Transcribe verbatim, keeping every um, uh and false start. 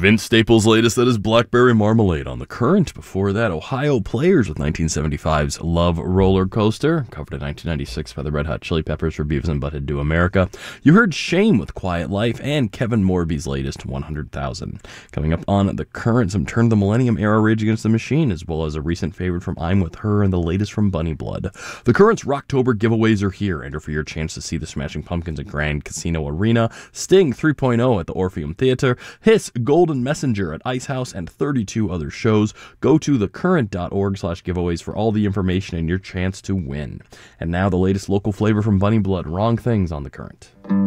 Vince Staples' latest, that is Blackberry Marmalade on The Current. Before that, Ohio Players with nineteen seventy-five's Love Roller Coaster, covered in nineteen ninety-six by the Red Hot Chili Peppers for Beavis and Butthead Do America. You heard Shame with Quiet Life, and Kevin Morby's latest, one hundred thousand. Coming up on The Current, some Turn of the Millennium era Rage Against the Machine, as well as a recent favorite from I'm With Her and the latest from Bunny Blood. The Current's Rocktober giveaways are here. Enter for your chance to see the Smashing Pumpkins at Grand Casino Arena, Sting three point oh at the Orpheum Theater, Hiss Golden Messenger at Ice House, and thirty-two other shows. Go to thecurrent.org slash giveaways for all the information and your chance to win. And now the latest local flavor from Bunny Blood, Wrong Things on The Current.